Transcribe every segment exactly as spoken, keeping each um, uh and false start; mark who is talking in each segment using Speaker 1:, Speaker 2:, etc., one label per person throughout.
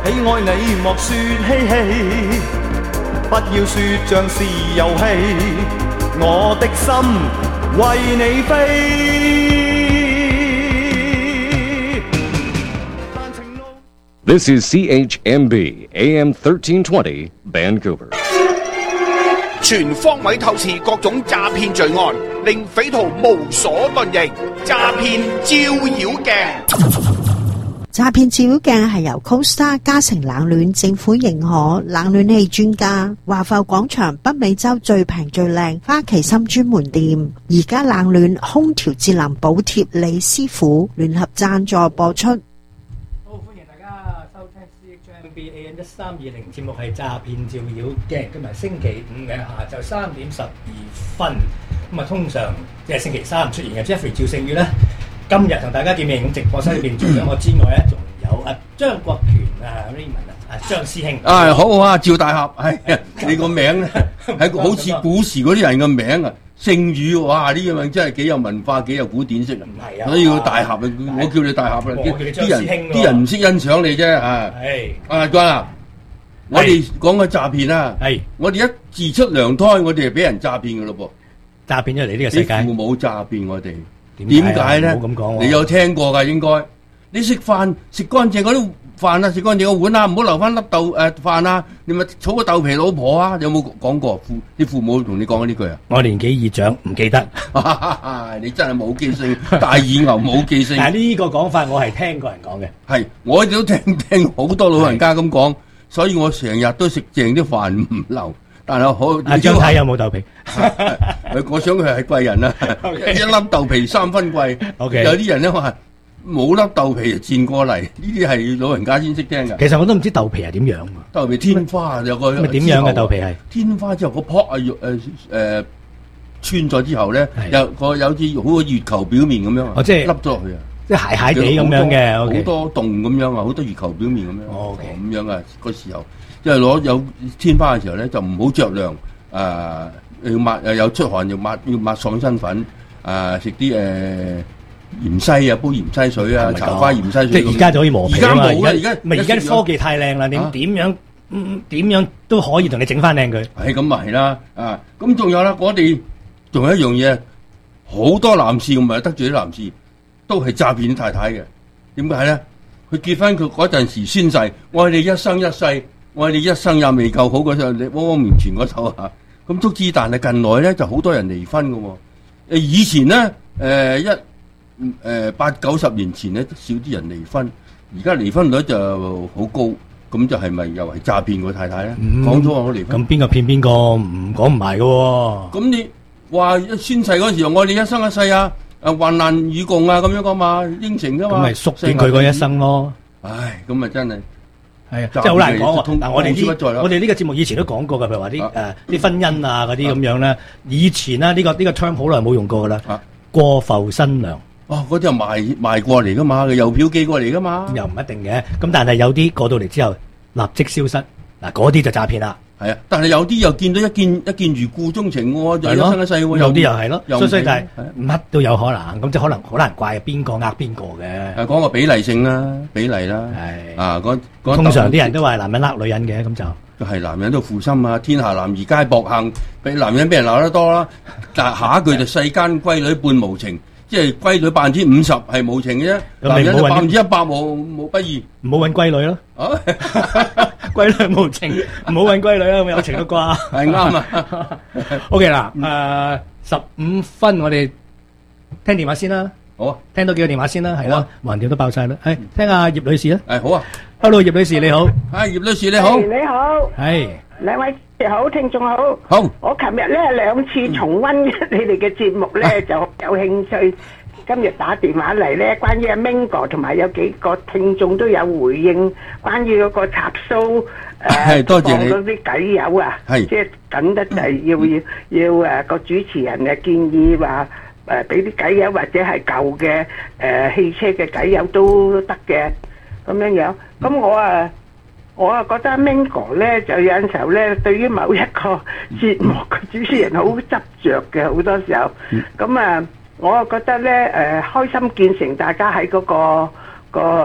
Speaker 1: 喜愛你莫說嬉戲，不要說像是遊戲，我的心為你飛。
Speaker 2: This is C H M B A M thirteen twenty Vancouver。
Speaker 3: 全方位透視各種詐騙罪案，令匪徒無所遁形。詐騙照妖鏡。
Speaker 4: 詐騙照妖鏡係由 Costa 嘉誠冷暖政府認可冷暖氣專家華埠廣場北美洲最平最靚花旗參專門店，而家冷暖空調節能補貼李師傅聯合贊助播出。
Speaker 5: 好，歡迎大家收聽 C H M B A M 一三二零節目係詐騙照妖鏡，今日星期五嘅下晝三點十二分。咁啊，通常即係星期三出現嘅 Jeffrey 趙勝宇咧。 今日同大家見面，咁直播室裏邊除咗我之外咧，仲有阿張國權啊 Raymond 啊，阿張師兄。
Speaker 6: 啊，好啊，趙大俠，係你個名咧，係好似古時嗰啲人嘅名啊，勝宇，哇！呢個名真係幾有文化，幾有古典式啊。唔係啊，所以要大俠啊，我叫你大俠啦。啲人啲人唔識欣賞你啫啊。係。啊，關啊，我哋講嘅詐騙啊，係我哋一自出娘胎，我哋係俾人詐騙嘅咯噃。詐騙咗嚟呢個世界。啲父母詐騙我哋。 點解咧？唔好咁講，你有聽過㗎？應該你食飯食乾淨嗰啲飯啊，食乾淨個碗啊，唔好留翻粒豆誒飯啊！你咪炒個豆皮老婆啊！有冇講過？父啲父母同你講呢句啊？我年紀已長，唔記得。你真係冇記性，大耳牛冇記性。但係呢個講法，我係聽過人講嘅。係，我都聽聽好多老人家咁講，所以我成日都食淨啲飯唔留。 但係好，阿張太有冇豆皮？我想佢係貴人啦，一粒豆皮三分貴。Okay. 有啲人咧話冇粒豆皮就賤過嚟，呢啲係老人家先識聽㗎。其實我都唔知豆皮係點樣。豆皮天花有個點樣嘅豆皮係？天花之後個泡啊，誒誒穿咗之後咧，有個有啲好似月球表面咁樣。哦，即係凹咗落去啊！即係鞋鞋地咁樣嘅，好多洞咁樣啊，好多月球表面咁樣。哦，咁樣啊，嗰時候。 即係攞有天花嘅時候咧，就唔好着涼，誒要抹誒有出汗要抹要抹爽身粉，誒食啲誒芫茜啊，煲芫茜水啊，茶花芫茜水。即係而家就可以磨皮啊嘛！而家而家咪而家啲科技太靚啦，你點樣嗯點樣都可以同你整翻靚佢。係咁咪係啦，啊咁仲有啦，我哋仲有一樣嘢，好多男士唔係得罪啲男士，都係詐騙太太嘅。點解咧？佢結婚佢嗰陣時宣誓，我哋一生一世。 我哋一生也未夠好嗰陣，你汪汪面前嗰首嚇，咁足之。但係近來咧就好多人離婚嘅喎。誒以前咧誒、呃、一誒、呃、八九十年前咧少啲人離婚，而家離婚率就好高，咁就係咪又係詐騙個太太咧？講咗我離婚，咁邊個騙邊個唔講唔埋嘅喎？咁你話一宣誓嗰時候，我哋一生一世啊，誒患難與共啊，咁樣講嘛，應承㗎嘛。咁咪縮短佢嗰一生咯。唉，咁咪真係。 係啊，即係好難講喎。嗱，我哋呢，我哋呢個節目以前都講過㗎，譬如話啲誒啲婚姻啊嗰啲咁樣咧。以前咧呢個呢個 term 好耐冇用過㗎啦。過埠新娘，哦，嗰啲係賣賣過嚟㗎嘛，郵票寄過嚟㗎嘛。又唔一定嘅，咁但係有啲過到嚟之後立即消失，嗱嗰啲就詐騙啦。係啊，但係有啲又見到一見一見如故鍾情喎，就一生一世喎。有啲又係咯，所以所以就係乜都有可能，咁即係可能好難怪邊個呃邊個嘅。誒講個比例性啦，比例啦。係啊，嗰通常啲人都話男人呃女人嘅，咁就係男人都負心啊！天下男兒皆薄幸，俾男人俾人鬧得多啦。但係下一句就世間閨女半無情。 即係閨女百分之五十係無情嘅啫，男人百分之一百無無不義，唔好揾閨女咯。啊，閨女無情，唔好揾閨女啦，咁有情都啩。係啱啊。OK 啦，誒十五分，我哋聽電話先啦。好啊，聽到幾個電話先啦，係啦，橫掂都爆曬啦。係聽下葉女士啊。係好啊。Hello，葉女士你好。係葉女士你好。
Speaker 7: 你好。係。兩位好，聽眾好。好。我琴日咧兩次重溫你哋嘅節目咧，就有興趣。今日打電話嚟咧，關於阿 Mingo 同埋有幾個聽眾都有回應，關於嗰個插蘇誒放嗰啲偈友啊，即係緊得滯，要要要誒個主持人誒建議話誒俾啲偈友或者係舊嘅誒汽車嘅偈友都得嘅咁樣樣。咁我啊〜我啊覺得 Mingo 咧就有陣時候咧，對於某一個節目嘅主持人好執着嘅，好多時候。咁啊，我啊覺得咧誒開心見誠，大家喺嗰個個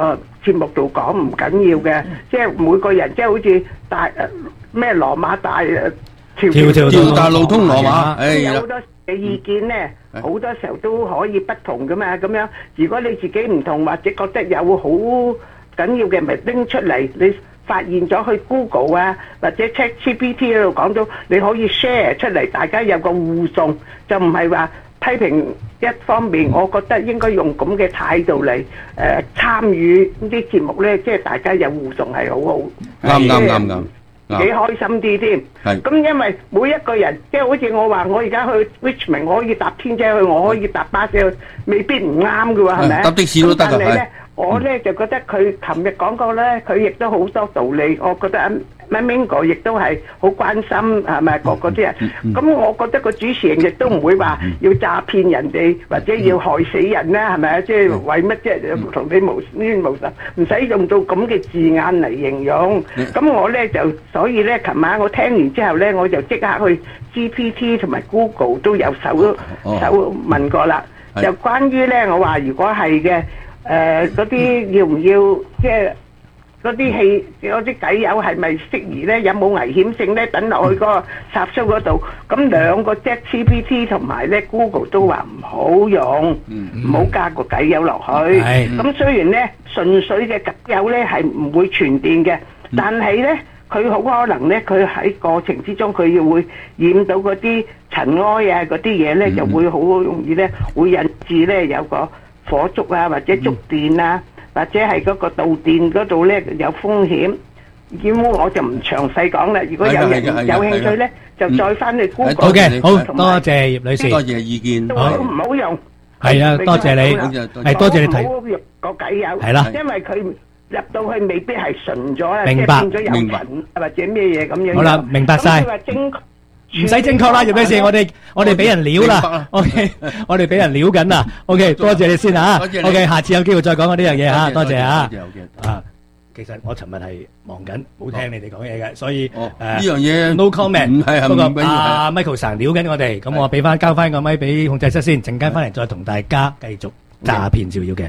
Speaker 7: 節目度講唔緊要嘅，即係每個人即係好似大誒咩羅馬大誒條
Speaker 6: 條條條大路通羅馬，誒
Speaker 7: 有好多嘅意見咧，好多時候都可以不同噶嘛。咁樣如果你自己唔同或者覺得有好緊要嘅，咪拎出嚟你。發現咗去 Google 啊，或者 ChatGPT 嗰度講到，你可以 share 出嚟，大家有個互動，就唔係話批評一方面。我覺得應該用咁嘅態度嚟誒參與呢啲節目咧，即係大家有互動係好好。
Speaker 6: 啱啱啱啱，
Speaker 7: 幾開心啲添。係。咁因為每一個人，即係好似我話，我而家去 Richmond，我可以搭天車去，我可以搭巴士去，未必唔啱嘅喎，係咪？
Speaker 6: 搭的士都得㗎，係。
Speaker 7: 我咧就覺得佢琴日講過咧，佢亦都好多道理。我覺得阿阿 Mingo 亦都係好關心，係咪個個啲人？咁我覺得個主持人亦都唔會話要詐騙人哋，或者要害死人啦，係咪啊？即係為乜啫？同你無冤無仇，唔使用到咁嘅字眼嚟形容。咁我咧就所以咧，琴晚我聽完之後咧，我就即刻去 G P T 同埋 Google 都有搜搜問過啦。就關於咧，我話如果係嘅。誒嗰啲要唔要即係嗰啲氣嗰啲偈友係咪適宜咧？有冇危險性咧？等落去嗰個插蘇嗰度，咁兩個 ChatGPT 同埋咧 Google 都話唔好用，唔好加個偈友落去。咁雖然咧純粹嘅偈友咧係唔會傳電嘅，但係咧佢好可能咧佢喺過程之中佢要會染到嗰啲塵埃啊嗰啲嘢咧，就會好容易咧會引致咧有個火燭啊，或者觸電啊，或者係嗰個導電嗰度咧有風險。咁我就唔詳細講啦。如果有人有興趣咧，就再翻去 Google。
Speaker 5: 好嘅，好多謝葉女士，
Speaker 6: 多謝意見。
Speaker 7: 都唔好用。
Speaker 5: 係啊，多謝你，係多謝你提。
Speaker 7: 唔好用個偈友。
Speaker 5: 係啦，
Speaker 7: 因為佢入到去未必係純咗啦，
Speaker 5: 明白，
Speaker 7: 即係變咗有粉或者咩嘢咁樣。
Speaker 5: 好啦，明白晒。唔使正確啦，葉女士，我哋我哋俾人撩啦 ，OK， 我哋俾人撩緊啦 ，OK， 多謝你先吓 ，OK， 下次有機會再講呢樣嘢吓，多謝啊，啊，其實我尋日係忙緊，冇聽你哋講嘢嘅，所以誒
Speaker 6: 呢樣嘢
Speaker 5: no comment，不過阿 Michael 成撩緊我哋，咁我俾翻交翻個咪俾控制室先，陣間翻嚟再同大家繼續詐騙照妖鏡。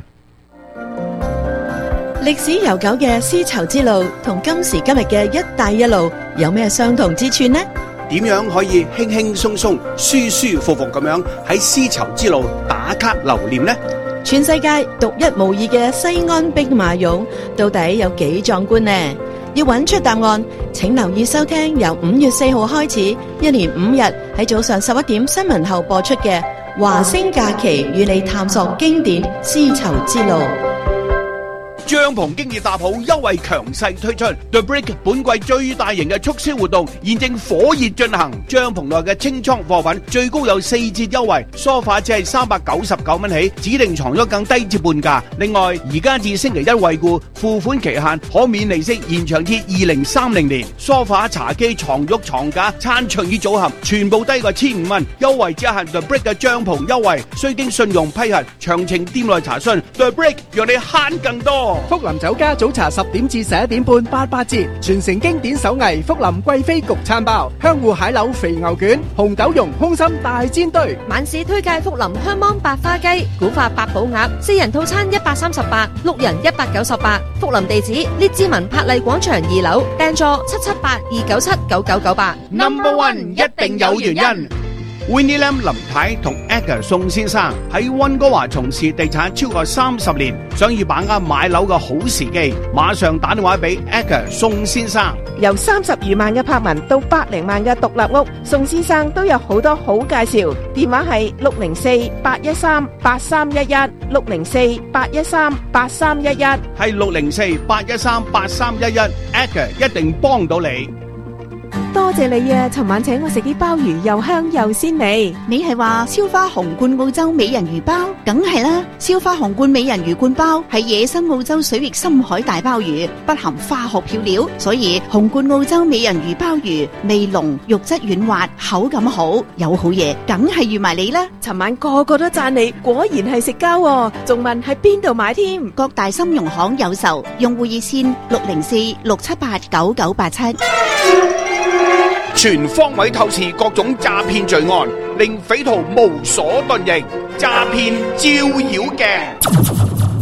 Speaker 8: 歷史悠久嘅絲綢之路同今時今日嘅一帶一路有咩相同之處呢？
Speaker 3: 點樣可以輕輕鬆鬆、舒舒服服咁樣喺絲綢之路打卡留念呢？
Speaker 8: 全世界獨一無二嘅西安兵馬俑到底有幾壯觀呢？要揾出答案，請留意收聽由五月四號開始，一連五日喺早上十一點新聞後播出嘅華星假期，與你探索經典絲綢之路。
Speaker 3: 帳篷經已搭好，優惠強勢推出 The Brick 本季最大型嘅促銷活動，現正火熱進行。帳篷內嘅清倉貨品最高有四折優惠，梳化只係三百九十九蚊起，指定床褥更低至半價。另外，而家至星期一惠顧，付款期限可免利息延長至二零三零年。梳化、茶几、床褥、床架、餐桌椅組合全部低過千五蚊，優惠只限 The Brick 嘅帳篷優惠，需經信用批核，詳情店內查詢。The Brick 讓你慳更多。
Speaker 9: 福林酒家早茶十點至十一點半八八折，傳承經典手藝福林貴妃焗餐包、香芋蟹柳肥牛卷、紅豆蓉空心大煎堆。
Speaker 10: 晚市推介福林香芒百花雞、古法八寶鴨，四人套餐一百三十八，六人一百九十八。福林地址：列治文柏麗廣場二樓，訂座七七八二九七九九九八。
Speaker 3: Number One 一定有原因。Winnie Lam 林太同 Edgar 宋先生喺溫哥華從事地產超過三十年，想要把握買樓嘅好時機，馬上打電話俾 Edgar 宋先生。
Speaker 11: 由三十餘萬嘅柏文到百零萬嘅獨立屋，宋先生都有好多好介紹。電話係六零四八一三八三一一，六零四八一三八三一一，
Speaker 3: 係六零四八一三八三一一 ，Edgar 一定幫到你。
Speaker 11: 多謝你啊！尋晚請我食啲鮑魚，又香又鮮味。
Speaker 4: 你係話燒花紅冠澳洲美人魚包？梗係啦！燒花紅冠美人魚冠包係野生澳洲水域深海大鮑魚，不含化學漂料，所以紅冠澳洲美人魚鮑魚味濃，肉質軟滑，口感好，有好嘢，梗係預埋你啦！
Speaker 11: 尋晚個個都讚你，果然係食膠，仲問喺邊度買添？
Speaker 4: 各大金融行有售，用戶熱線六零四六七八九九八七。
Speaker 3: 全方位透視各種詐騙罪案，令匪徒無所遁形。詐騙照妖鏡。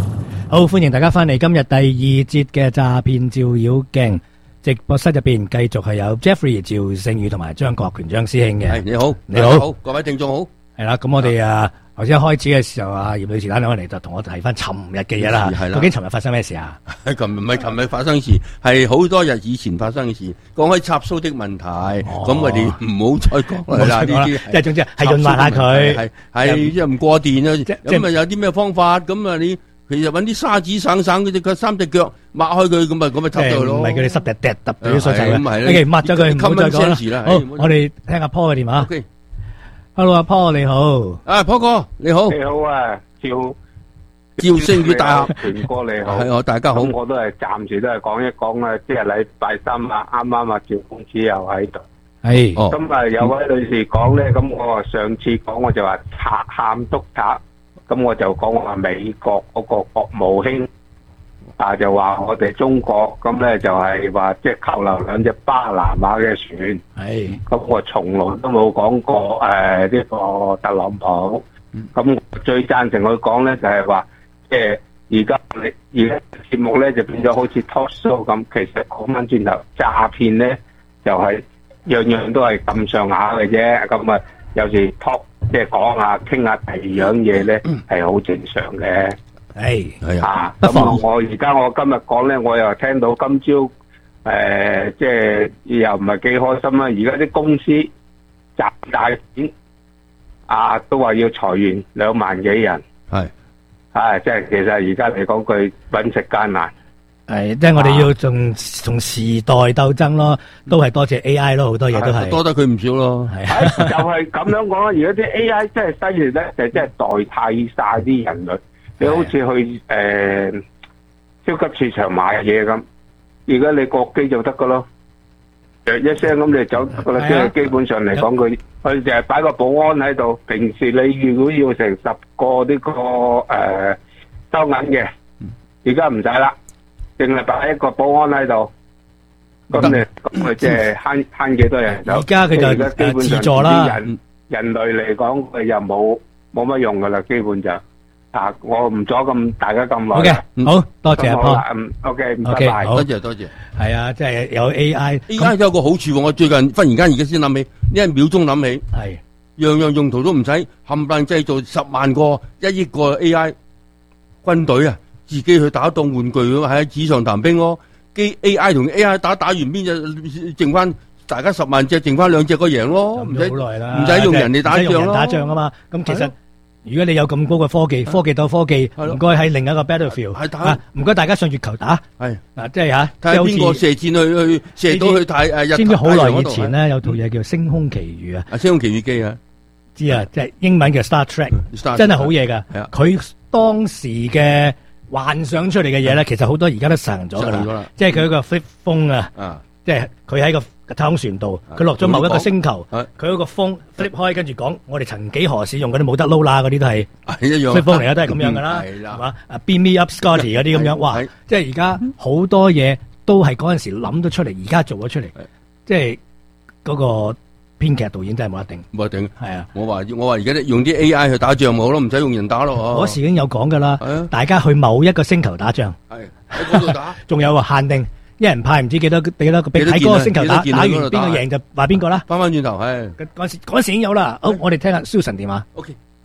Speaker 5: 好，歡迎大家翻嚟今日第二節嘅詐騙照妖鏡直播室入邊，繼續係有 Jeffrey 趙聖宇同埋張國權張師兄嘅。
Speaker 6: 係你好，
Speaker 5: 你好，
Speaker 6: 好，各位聽眾好。
Speaker 5: 係啦，咁我哋啊，頭先一開始嘅時候啊，葉女士打電話嚟就同我提翻尋日嘅嘢啦。究竟尋日發生咩事啊？
Speaker 6: 係琴唔係琴日發生事，係好多日以前發生嘅事。講開插蘇的問題，咁我哋唔好再講啦。呢啲
Speaker 5: 即係總之係潤滑下佢，
Speaker 6: 係係即係唔過電啊。咁啊有啲咩方法？咁啊你其實揾啲沙紙省省嗰隻腳三隻腳抹開佢，咁啊咁啊插咗佢咯。
Speaker 5: 唔係佢哋濕滴滴揼俾啲水仔嘅。
Speaker 6: 咁係啦。
Speaker 5: 你抹咗佢，唔好再講啦。好，我哋聽阿 Paul 嘅電話。Hello，阿 Paul 你好。
Speaker 6: 啊，Paul 哥你好。
Speaker 12: 你好啊，趙
Speaker 6: 趙聖宇大俠。
Speaker 12: 權哥你好。
Speaker 6: 係我大家好。
Speaker 12: 咁我都係暫時都係講一講啊，即係禮拜三啊，啱啱啊趙公子又喺度。
Speaker 5: 係。
Speaker 12: 咁啊有位女士講咧，咁我上次講我就話賊喊督賊，咁我就講話美國嗰個國務卿啊，就話我哋中國咁咧就係話即係扣留兩隻巴拿馬嘅船。
Speaker 5: 係。
Speaker 12: 咁我從來都冇講過誒呢個特朗普。咁最贊成佢講咧就係話，即係而家你而家節目咧就變咗好似 talk show 咁，其實講翻轉頭詐騙咧就係樣樣都係咁上下嘅啫。咁啊有時 talk 即係講下傾下第二樣嘢咧係好正常嘅。
Speaker 5: 係
Speaker 6: 係
Speaker 12: 啊，咁我而家我今日講咧，我又聽到今朝誒即係又唔係幾開心啦。而家啲公司賺大錢。啊，都話要裁員兩萬幾人，
Speaker 6: 係，
Speaker 12: 啊，即係其實而家嚟講句揾食艱難，
Speaker 5: 係，即係我哋要從從時代鬥爭咯，都係多謝 A I 咯，好多嘢都係
Speaker 6: 多得佢唔少咯，
Speaker 12: 係，就係咁樣講啦。而家啲 A I 真係犀利咧，就真係代替晒啲人類。你好似去誒超級市場買嘢咁，而家你過機就得噶咯。一聲咁你走得啦，即係基本上嚟講，佢佢就係擺個保安喺度。平時你如果要成十個呢個誒收銀嘅，而家唔使啦，淨係擺一個保安喺度。咁你咁佢即係慳慳幾多人手？
Speaker 5: 而家佢就
Speaker 12: 而家基本上
Speaker 5: 自助啦。
Speaker 12: 人人類嚟講，佢又冇冇乜用噶啦，基本就啊，我唔阻咁大家咁耐。
Speaker 5: 好嘅，好多謝阿 Paul。
Speaker 12: 嗯 ，OK，拜
Speaker 5: OK，
Speaker 12: 拜。
Speaker 6: 多謝多謝。
Speaker 5: 係啊，即係有 A I。A
Speaker 6: I 都有個好處喎，我最近忽然間而家先諗起，呢一秒鐘諗起，
Speaker 5: 係
Speaker 6: 樣樣用途都唔使，冚唪唥製造十萬個、一億個 A I 軍隊啊，自己去打當玩具咁喺紙上談兵咯。機 A I 同 A I 打打完邊隻剩翻大家十萬隻，剩翻兩隻個贏咯，唔使
Speaker 5: 好耐啦，
Speaker 6: 唔使用人哋打仗咯。
Speaker 5: 打仗啊嘛，咁其實。如果你有咁高嘅科技，科技鬥科技，唔該喺另一個 battlefield，啊，唔該大家上月球打，
Speaker 6: 係
Speaker 5: 嗱，即係吓，
Speaker 6: 睇下邊個射箭去去射到去太誒日。
Speaker 5: 知唔知好耐以前咧有套嘢叫《星空奇遇》啊？
Speaker 6: 啊，《星空奇遇記》啊，
Speaker 5: 知啊，即係英文嘅 Star Trek，真係好嘢噶。佢當時嘅幻想出嚟嘅嘢咧，其實好多而家都實行咗噶啦。即係佢個 flip phone 啊，即係佢喺個太空船度，佢落咗某一個星球，佢嗰個風 flip 開，跟住講我哋曾幾何時用嗰啲冇得撈啦，嗰啲都係
Speaker 6: 一樣
Speaker 5: flip phone 嚟啊，都係咁樣噶啦，係嘛？啊 beam me up Scotty 嗰啲咁樣，哇！即係而家好多嘢都係嗰陣時諗得出嚟，而家做咗出嚟，即係嗰個編劇導演真係冇得頂，
Speaker 6: 冇得頂，
Speaker 5: 係啊！
Speaker 6: 我話我話而家用啲 A I 去打仗咪好咯，唔使用人打咯。
Speaker 5: 嗰時已經有講噶啦，大家去某一個星球打仗，
Speaker 6: 係喺嗰度打，
Speaker 5: 仲有啊限定。一人派唔知幾多幾多個兵喺嗰個星球打，打完邊個贏就話邊個啦。
Speaker 6: 翻翻轉頭係
Speaker 5: 嗰時嗰時已經有啦。好，我哋聽下 Susan 電話。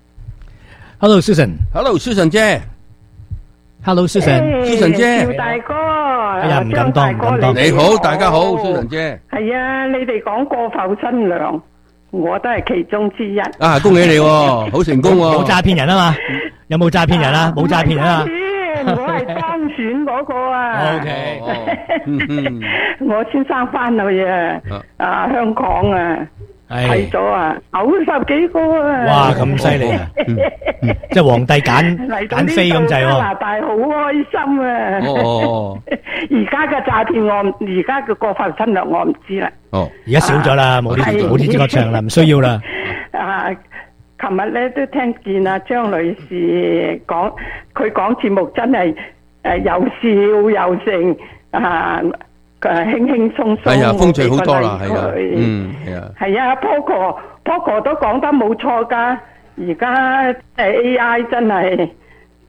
Speaker 6: OK，Hello Susan，Hello Susan 姐
Speaker 5: ，Hello Susan，Susan
Speaker 6: 姐，
Speaker 13: 趙大哥，
Speaker 5: 哎呀唔敢當唔敢當。
Speaker 6: 你好，大家好 ，Susan 姐。
Speaker 13: 係啊，你哋講過埠新娘，我都係其中之一。
Speaker 6: 啊，恭喜你，好成功喎。
Speaker 5: 冇詐騙人啊嘛？有冇詐騙人啊？冇詐騙人啊？
Speaker 13: 我係當選嗰個啊
Speaker 5: ，OK，
Speaker 13: 我先生翻去啊，啊香港啊，睇咗啊，九十幾個啊，
Speaker 5: 哇咁犀利啊，即係皇帝揀揀飛咁滯喎，
Speaker 13: 加拿大好開心啊，
Speaker 6: 哦，
Speaker 13: 而家嘅詐騙我，而家嘅過埠新娘我唔知啦，
Speaker 6: 哦，
Speaker 5: 而家少咗啦，冇呢冇呢個場啦，唔需要啦，
Speaker 13: 啊。琴日咧都聽見阿張女士講，佢講節目真係誒又笑又盛啊，誒輕輕鬆鬆，
Speaker 6: 係啊，風趣好多啦，係啊，嗯，係啊，
Speaker 13: 係啊 ，Poco Poco 都講得冇錯㗎，而家誒 A I 真係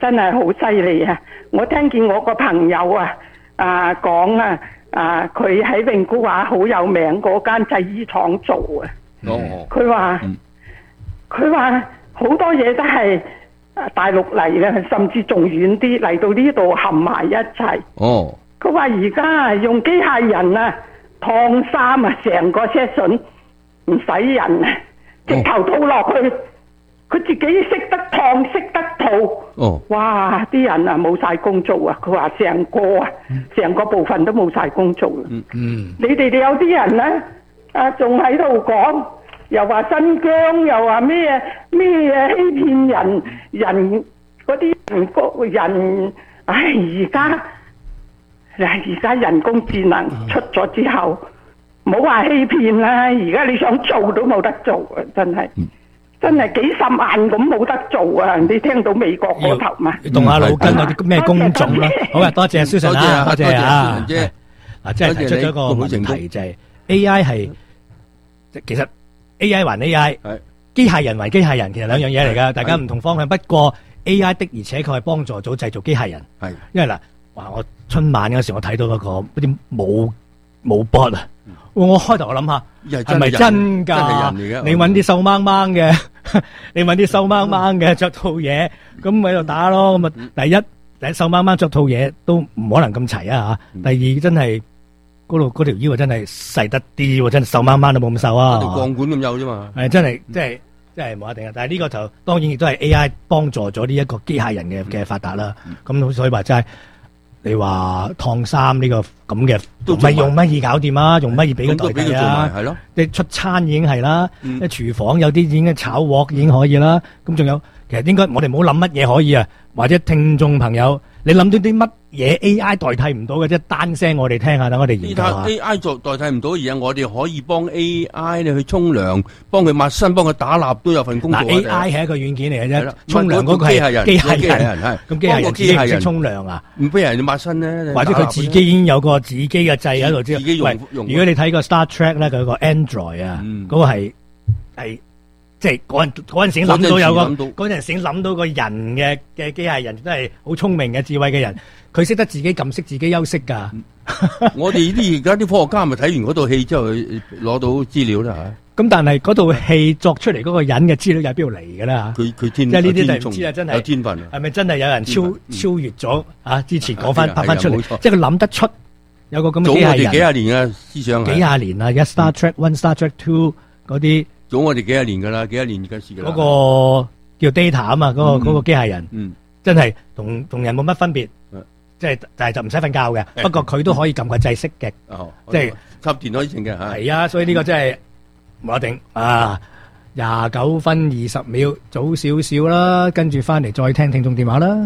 Speaker 13: 真係好犀利啊！我聽見我個朋友啊啊講啊啊，佢喺永古話好有名嗰間製衣廠做啊。哦，佢話佢話好多嘢都係大陸嚟嘅，甚至仲遠啲嚟到呢度冚埋一齊。哦，佢話而家用機械人啊燙衫啊，成個 session 唔使人啊，直頭套落去。佢自己識得燙，識得套，哦，哇！啲人啊冇晒工做啊！佢話成個啊，成、嗯、個部分都冇晒工做啦。嗯嗯，你哋哋有啲人咧，啊仲喺度講，又話新疆，又話咩咩欺騙人，人嗰啲人個人，唉！而家而家人工智能出咗之後，唔好話欺騙啦，而家你想做都冇得做啊！真係。嗯真係幾十萬咁冇得做啊！你聽到美國嗰頭嘛？
Speaker 5: 動下腦筋有啲咩工種啦？好啊，多謝 Susan 啊，多謝啊！嗱，即係提出咗一個問題，就係 A I 係其實 A I 還 A I， 機械人還機械人，其實兩樣嘢嚟㗎，大家唔同方向。不過 A I 的而且確係幫助咗製造機械人，係因為嗱，哇！我春晚嗰時我睇到嗰個嗰啲舞舞 bot 啊。我開頭我諗下係咪真㗎？你揾啲瘦掹掹嘅，你揾啲瘦掹掹嘅着套嘢，咁喺度打咯。咁啊，第一，第瘦掹掹着套嘢都唔可能咁齊啊嚇。第二，真係嗰度嗰條腰真係細得啲喎，真係瘦掹掹都冇咁瘦啊。條鋼管咁幼啫嘛。係真係，真係真係冇一定啊。但係呢個就當然亦都係 A I 幫助咗呢一個機械人嘅嘅發達啦。咁所以話真係。你話燙衫呢個咁嘅，唔係用乜嘢搞掂啊？用乜嘢俾佢代替啊？係咯，你出餐已經係啦，即係廚房有啲已經炒鑊已經可以啦。咁仲有，其實應該我哋唔好諗乜嘢可以啊，或者聽眾朋友，你諗到啲乜嘢 A I 代替唔到嘅啫？單聲我哋聽下，等我哋研究下。A I 作代替唔到嘅嘢，我哋可以幫 A I 你去沖涼，幫佢抹身，幫佢打蠟，都有份工作。嗱 A I 係一個軟件嚟嘅啫，沖涼嗰個係機械人，機械人係。咁機械人自己識沖涼啊？唔俾人抹身咧，或者佢自己已經有個自己嘅掣喺度知。自己用用。如果你睇個 Star Trek 咧，佢有個 Android 啊，嗰個係係。即係嗰陣嗰陣時諗到有個嗰陣時諗到個人嘅嘅機械人都係好聰明嘅智慧嘅人，佢識得自己撳熄自己休息㗎。我哋呢啲而家啲科學家咪睇完嗰套戲之後攞到資料啦嚇。咁但係嗰套戲作出嚟嗰個人嘅資料又喺邊度嚟㗎啦？佢佢天即係呢啲就唔知啦，真係有天分。係咪真係有人超超越咗啊？之前講翻拍翻出嚟，即係佢諗得出有個咁嘅機械人。早我哋幾廿年嘅思想。幾廿年啊！一 Star Trek One、Star Trek Two 嗰啲。早我哋幾廿年噶啦，幾廿年嘅事噶啦。嗰個叫 Data 啊嘛，嗰個嗰個機械人，嗯，真係同同人冇乜分別，即係但係就唔使瞓覺嘅。不過佢都可以撳個掣熄嘅，即係插電可以成嘅吓。係啊，所以呢個真係冇一定啊。廿九分二十秒，早少少啦，跟住翻嚟再聽聽眾電話啦。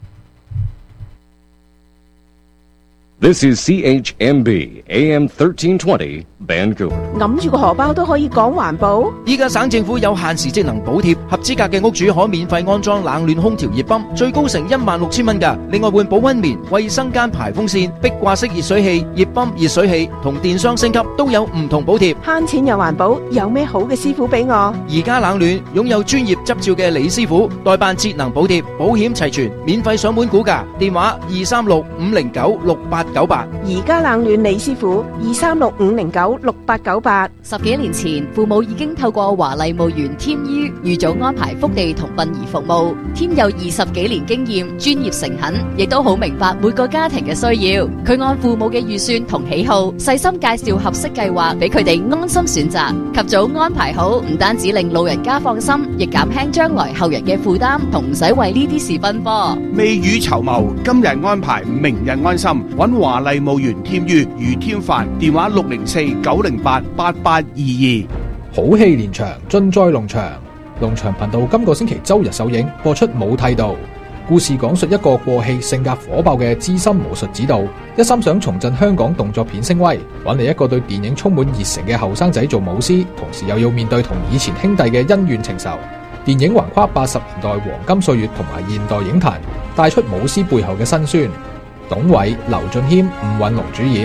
Speaker 2: This is C H M B A M thirteen twenty Vancouver。
Speaker 11: 揞住個荷包都可以講環保。
Speaker 14: 依家省政府有限時節能補貼，合資格嘅屋主可免費安裝冷暖空調熱泵，最高成一萬六千蚊㗎。另外換保溫棉、衛生間排風扇、壁掛式熱水器、熱泵、熱水器同電箱升級都有唔同補貼。
Speaker 11: 慳錢又環保，有咩好嘅師傅俾我？
Speaker 14: 而家冷暖擁有專業執照嘅李師傅代辦節能補貼，保險齊全，免費上門估價。電話二三六五零九六八九八。
Speaker 11: 而家冷暖李師傅二三六五零九六八九八。
Speaker 10: 十幾年前，父母已經透過華麗墓園添於預早安排福地同殯儀服務。添有二十幾年經驗，專業誠懇，亦都好明白每個家庭嘅需要。佢按父母嘅預算同喜好，細心介紹合適計劃俾佢哋安心選擇。及早安排好，唔單止令老人家放心，亦減輕將來後人嘅負擔，同唔使為呢啲事奔波。
Speaker 3: 未雨綢繆，今日安排，明日安心。揾華麗墓園添於余添凡，電話六零四九零八八八二二。
Speaker 15: 好戲連場，盡在龍翔。龍翔頻道今個星期周日首映播出《武剃道》，故事講述一個過氣、性格火爆嘅資深武術指導，一心想重振香港動作片聲威，揾嚟一個對電影充滿熱誠嘅後生仔做武師，同時又要面對同以前兄弟嘅恩怨情仇。電影橫跨八十年代黃金歲月同埋現代影壇，帶出武師背後嘅辛酸。董偉、劉俊謙、吳允龍主演，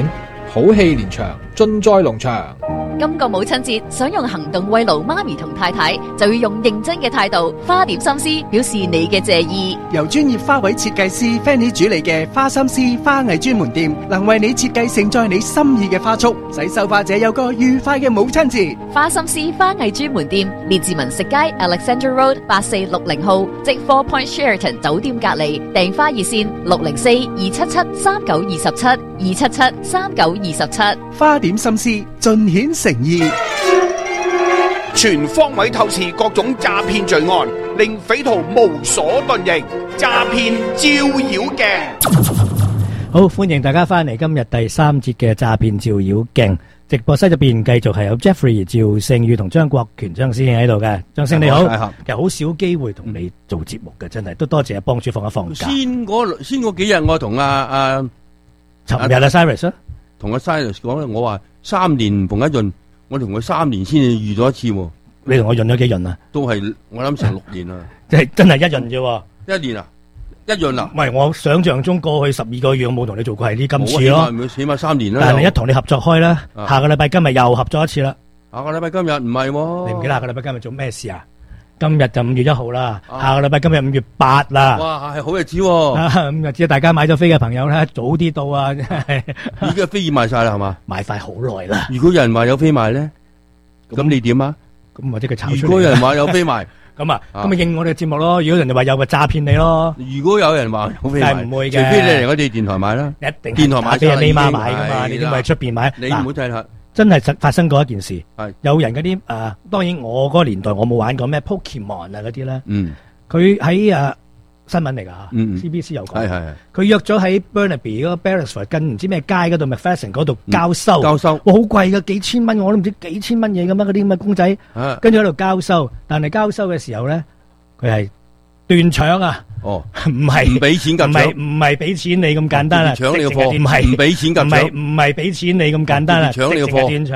Speaker 15: 好戲連場，盡在農場。
Speaker 16: 今個母親節，想用行動慰勞媽咪同太太，就要用認真嘅態度，花點心思表示你嘅謝意。
Speaker 9: 由專業花卉設計師 Fanny 主理嘅花心思花藝專門店，能為你設計盛載你心意嘅花束，使收花者有個愉快嘅母親節。
Speaker 16: 花心思花藝專門店，列治文食街 Alexandra Road 八四六零號，即 Four Point Sheraton 酒店隔離。訂花熱線六零四二七七三九二十七二七七三九二十七。
Speaker 9: 花點心思，盡顯誠意，
Speaker 3: 全方位透視各種詐騙罪案，令匪徒無所遁形。詐騙照妖鏡。
Speaker 5: 好，歡迎大家翻嚟今日第三節嘅詐騙照妖鏡直播室入邊，繼續係有 Jeffrey 趙聖宇同張國權張師兄喺度嘅。張師兄你好，其實好少機會同你做節目嘅，真係都多謝幫主放一放假。
Speaker 6: 先嗰先嗰幾日我同阿阿
Speaker 5: 尋日阿 Cyrus 啊，
Speaker 6: 同阿 Cyrus 講咧，我話三年逢一閏，我同佢三年先至遇到一次。
Speaker 5: 你同我閏咗幾閏啊？
Speaker 6: 都係我諗成六年啦。
Speaker 5: 即係真係一閏啫。
Speaker 6: 一年啊？一閏啊？
Speaker 5: 唔係，我想象中過去十二個月我冇同你做過係呢今次咯。
Speaker 6: 起碼三年啦。
Speaker 5: 但係一同你合作開啦，下個禮拜今日又合作一次啦。
Speaker 6: 下個禮拜今日唔係喎。
Speaker 5: 你唔記得下個禮拜今日做咩事啊？今日就五月一號啦，下個禮拜今日五月八啦。
Speaker 6: 哇，係好日子喎！
Speaker 5: 咁日子大家買咗飛嘅朋友咧，早啲到啊！
Speaker 6: 依家飛已賣晒啦，係嘛？
Speaker 5: 買快好耐啦。
Speaker 6: 如果有人話有飛賣咧，咁你點啊？
Speaker 5: 咁或者佢炒出嚟。
Speaker 6: 如果有人話有飛賣，
Speaker 5: 咁啊，咁咪應我哋嘅節目咯。如果人哋話有，咪詐騙你咯。
Speaker 6: 如果有人話有飛賣，
Speaker 5: 但係唔會嘅，
Speaker 6: 除非你嚟我哋電台買啦。
Speaker 5: 一定
Speaker 6: 電台買
Speaker 5: 俾人咪媽買噶嘛，你點會喺出邊買？
Speaker 6: 你唔好睇啦。
Speaker 5: 真係實發生過一件事，
Speaker 6: 係
Speaker 5: 有人嗰啲誒，當然我嗰個年代我冇玩過咩 Pokemon 啊嗰啲咧，
Speaker 6: 嗯，
Speaker 5: 佢喺誒新聞嚟㗎嚇，
Speaker 6: 嗯
Speaker 5: C B C 有講，
Speaker 6: 係係係，
Speaker 5: 佢約咗喺 Burnaby 嗰個 Beresford 跟唔知咩街嗰度 McPherson 嗰度交收，
Speaker 6: 交收，
Speaker 5: 哇好貴㗎，幾千蚊我都唔知幾千蚊嘢咁啊嗰啲咁嘅公仔，跟住喺度交收，但係交收嘅時候咧，佢係斷搶啊！
Speaker 6: 哦，
Speaker 5: 唔係
Speaker 6: 唔俾錢咁，
Speaker 5: 唔係唔係俾錢你咁簡單啊！
Speaker 6: 搶你個貨，
Speaker 5: 唔係
Speaker 6: 唔俾錢咁，
Speaker 5: 唔係唔係俾錢你咁簡單啊！
Speaker 6: 搶你個貨。